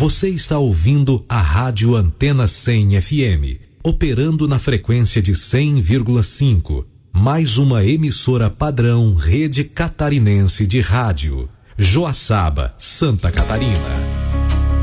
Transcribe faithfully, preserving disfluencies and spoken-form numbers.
Você está ouvindo a Rádio Antena cem F M, operando na frequência de cem vírgula cinco, mais uma emissora padrão Rede Catarinense de Rádio. Joaçaba, Santa Catarina.